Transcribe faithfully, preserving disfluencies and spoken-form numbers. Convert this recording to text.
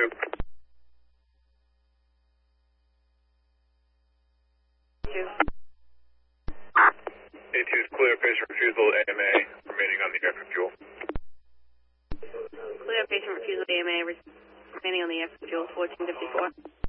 two. Two. A two is clear, patient refusal, A M A, remaining on the air for fuel. Clear patient refusal A M A, remaining on the air for fuel, fourteen fifty-four.